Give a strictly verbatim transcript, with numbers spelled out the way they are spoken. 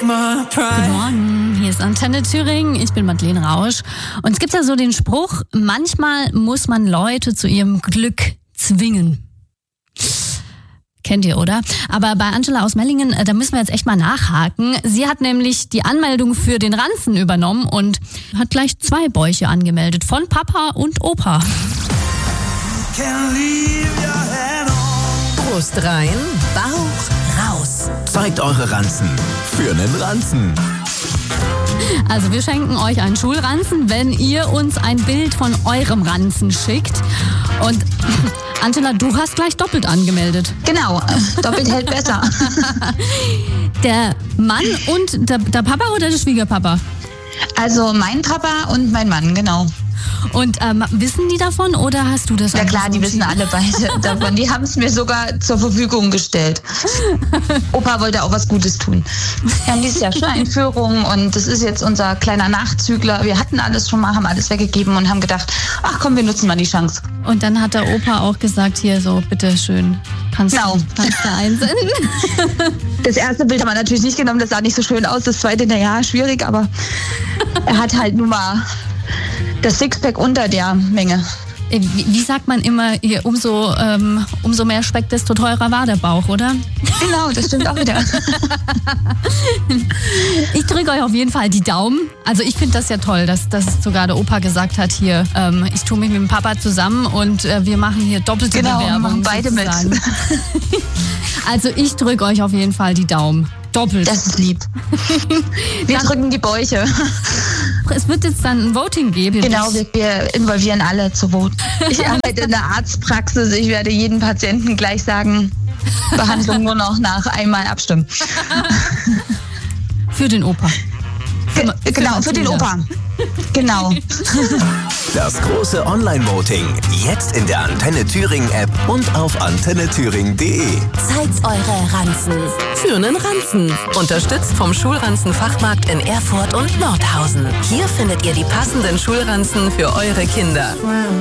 Guten Morgen, hier ist Antenne Thüringen, ich bin Madeleine Rausch. Und es gibt ja so den Spruch, manchmal muss man Leute zu ihrem Glück zwingen. Kennt ihr, oder? Aber bei Angela aus Mellingen, da müssen wir jetzt echt mal nachhaken. Sie hat nämlich die Anmeldung für den Ranzen übernommen und hat gleich zwei Bäuche angemeldet, von Papa und Opa. Brust rein, Bauch raus. Zeigt eure Ranzen für einen Ranzen. Also wir schenken euch einen Schulranzen, wenn ihr uns ein Bild von eurem Ranzen schickt. Und Angela, du hast gleich doppelt angemeldet. Genau, doppelt hält besser. Der Mann und der, der Papa oder der Schwiegerpapa? Also mein Papa und mein Mann, genau. Und ähm, wissen die davon oder hast du das? Ja klar, die wissen alle beide davon. Die haben es mir sogar zur Verfügung gestellt. Opa wollte auch was Gutes tun. Wir haben dieses Jahr Schuleinführung und das ist jetzt unser kleiner Nachzügler. Wir hatten alles schon mal, haben alles weggegeben und haben gedacht, ach komm, wir nutzen mal die Chance. Und dann hat der Opa auch gesagt, hier so, bitteschön, kannst, genau. kannst du einsenden? Das erste Bild haben wir natürlich nicht genommen, das sah nicht so schön aus. Das zweite, naja, schwierig, aber er hat halt nun mal das Sixpack unter der Menge. Wie, wie sagt man immer, hier, umso, ähm, umso mehr Speck, desto teurer war der Bauch, oder? Genau, das stimmt auch wieder. Ich drücke euch auf jeden Fall die Daumen. Also ich finde das ja toll, dass, dass sogar der Opa gesagt hat, hier, ähm, ich tue mich mit dem Papa zusammen und äh, wir machen hier doppelte genau, Bewerbung. Machen beide sozusagen. mit. Also ich drücke euch auf jeden Fall die Daumen. Doppelt. Das ist lieb. Wir Dann, drücken die Bäuche. Es wird jetzt dann ein Voting geben. Genau, wir, wir involvieren alle zu voten. Ich arbeite in der Arztpraxis. Ich werde jeden Patienten gleich sagen, Behandlung nur noch nach einmal abstimmen. Für den Opa. Für, für genau, für den Opa. Genau. Das große Online-Voting. Jetzt in der Antenne Thüringen-App und auf antenne thüringen punkt de. Zeigt eure Ranzen für einen Ranzen. Unterstützt vom Schulranzen-Fachmarkt in Erfurt und Nordhausen. Hier findet ihr die passenden Schulranzen für eure Kinder.